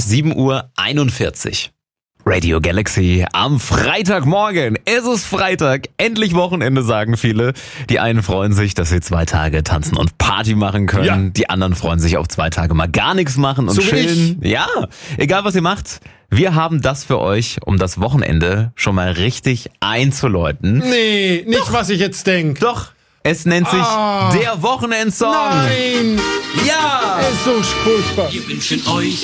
7:41 Uhr. Radio Galaxy am Freitagmorgen. Es ist Freitag, endlich Wochenende, sagen viele. Die einen freuen sich, dass sie 2 Tage tanzen und Party machen können. Ja. Die anderen freuen sich auf 2 Tage mal gar nichts machen und So wie chillen. Ja, egal was ihr macht. Wir haben das für euch, um das Wochenende schon mal richtig einzuläuten. Nee, nicht was ich jetzt denke. Doch, es nennt sich der Wochenendsong. Nein, Ja! ist so furchtbar. Wir wünschen euch